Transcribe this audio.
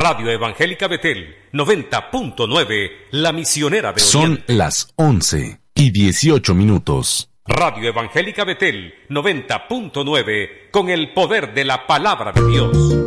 Radio Evangélica Betel 90.9, la misionera de Oriente. Son las 11:18. Radio Evangélica Betel 90.9, con el poder de la palabra de Dios.